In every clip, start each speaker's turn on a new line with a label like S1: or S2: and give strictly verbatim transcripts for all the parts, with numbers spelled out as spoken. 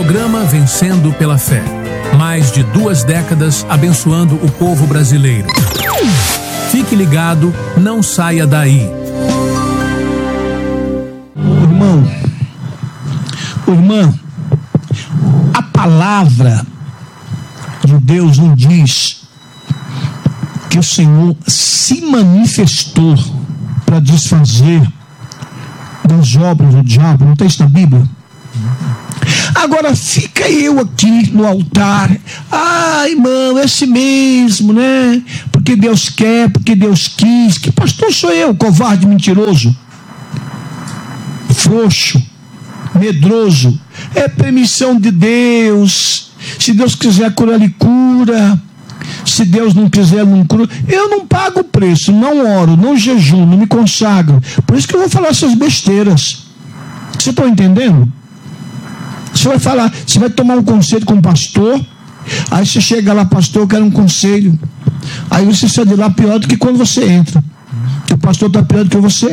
S1: Programa Vencendo pela Fé. Mais de duas décadas abençoando o povo brasileiro. Fique ligado, não saia daí.
S2: Irmão, irmã, a palavra de Deus nos diz que o Senhor se manifestou para desfazer das obras do diabo. Não está isso na Bíblia? Agora fica eu aqui no altar, ah, irmão, esse mesmo, né? Porque Deus quer, porque Deus quis. Que pastor sou eu, covarde, mentiroso, frouxo, medroso? É permissão de Deus. Se Deus quiser curar, Ele cura. Se Deus não quiser, não cura. Eu não pago o preço, não oro, não jejuo, não me consagro. Por isso que eu vou falar essas besteiras. Você está entendendo? Você vai falar, você vai tomar um conselho com o pastor, aí você chega lá, pastor, eu quero um conselho. Aí você sai de lá pior do que quando você entra. O pastor está pior do que você.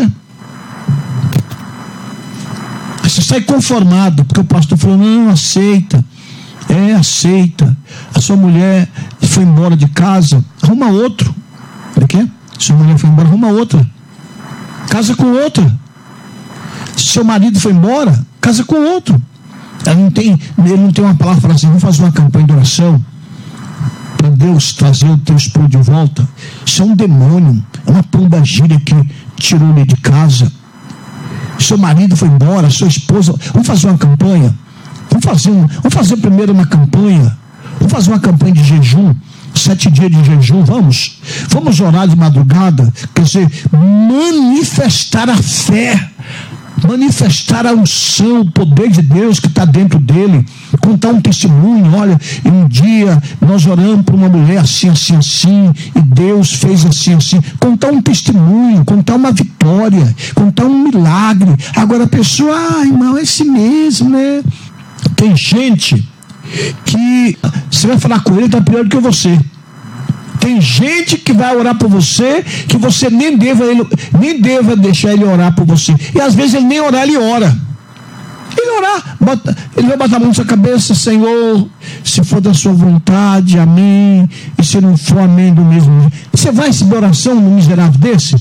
S2: Aí você sai conformado, porque o pastor falou, não, aceita. É, aceita. A sua mulher foi embora de casa, arruma outro. Por quê? Sua mulher foi embora, arruma outra. Casa com outra. Se seu marido foi embora, casa com outro. Ela não tem, ele não tem uma palavra para assim, vamos fazer uma campanha de oração para Deus trazer o teu esposo de volta. Isso é um demônio, é uma pomba gira que tirou ele de casa. Seu marido foi embora, sua esposa, vamos fazer uma campanha. Vamos fazer, um, vamos fazer primeiro uma campanha. Vamos fazer uma campanha de jejum. Sete dias de jejum, vamos. Vamos orar de madrugada. Quer dizer, manifestar a fé. Manifestar a unção, o poder de Deus que está dentro dele. Contar um testemunho. Olha, um dia nós oramos para uma mulher assim, assim, assim, e Deus fez assim, assim. Contar um testemunho, contar uma vitória, contar um milagre. Agora a pessoa, ah, irmão, é esse mesmo, né? Tem gente que você vai falar com ele, está pior do que você. Tem gente que vai orar por você, que você nem deva, ele, nem deva deixar ele orar por você. E às vezes ele nem orar, ele ora. Ele orar, bota, ele vai botar a mão na sua cabeça, Senhor, se for da sua vontade, amém. E se não for, amém do mesmo jeito. Você vai receber oração num miserável desse?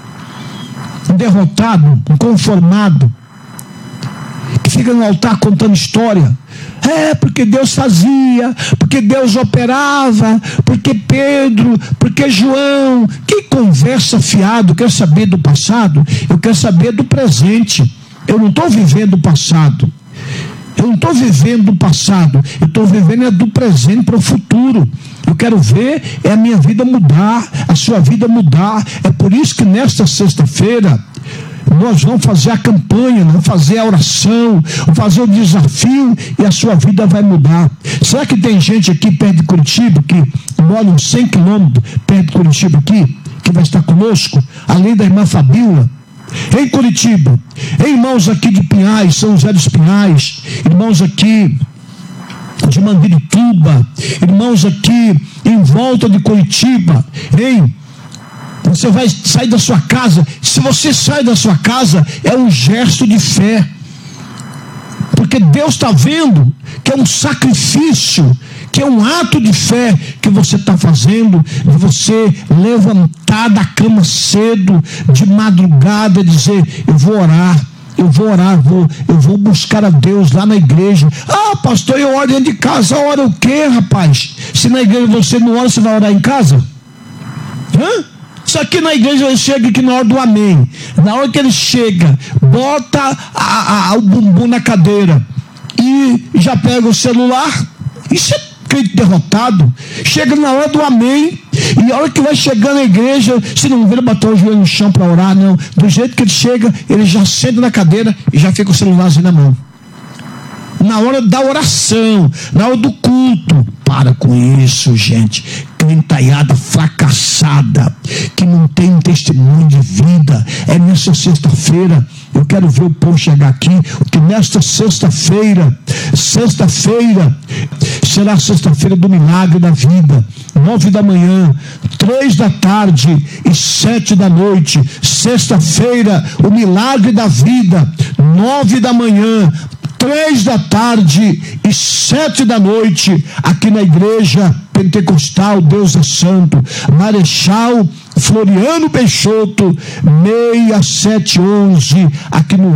S2: Um derrotado, um conformado, que fica no altar contando história. É, porque Deus fazia, porque Deus operava, porque Pedro, porque João. Que conversa fiado. Quer saber do passado? Eu quero saber do presente. Eu não estou vivendo o passado. Eu não estou vivendo o passado. Eu estou vivendo é do presente para o futuro. Eu quero ver é a minha vida mudar, a sua vida mudar. É por isso que nesta sexta-feira nós vamos fazer a campanha, vamos fazer a oração, vamos fazer o desafio e a sua vida vai mudar. Será que tem gente aqui perto de Curitiba, que mora uns cem quilômetros perto de Curitiba aqui, que vai estar conosco, além da irmã Fabíola? Em Curitiba, irmãos aqui de Pinhais, São José dos Pinhais, irmãos aqui de Mandirituba, irmãos aqui em volta de Curitiba, hein? Você vai sair da sua casa. Se você sai da sua casa, é um gesto de fé, porque Deus está vendo que é um sacrifício, que é um ato de fé que você está fazendo, de você levantar da cama cedo, de madrugada, dizer, eu vou orar, eu vou orar, vou, eu vou buscar a Deus lá na igreja. Ah, pastor, eu oro dentro de casa. Ora o quê, rapaz? Se na igreja você não ora, você vai orar em casa? Hã? Só que na igreja ele chega aqui na hora do amém. Na hora que ele chega, bota a, a, o bumbum na cadeira e já pega o celular. Isso é crente derrotado. Chega na hora do amém, e a hora que vai chegar na igreja, se não vira botar o joelho no chão para orar, não. Do jeito que ele chega, ele já senta na cadeira e já fica com o celularzinho na mão. Na hora da oração, na hora do culto. Para com isso, gente. Crentaiada fracassada, que não tem um testemunho de vida. É nessa sexta-feira. Eu quero ver o povo chegar aqui, porque nesta sexta-feira, sexta-feira, será a sexta-feira do milagre da vida. Nove da manhã, três da tarde e sete da noite. Sexta-feira, o milagre da vida. Nove da manhã, três da tarde e sete da noite, aqui na Igreja Pentecostal Deus é Santo, Marechal Floriano Peixoto, seis sete onze, aqui no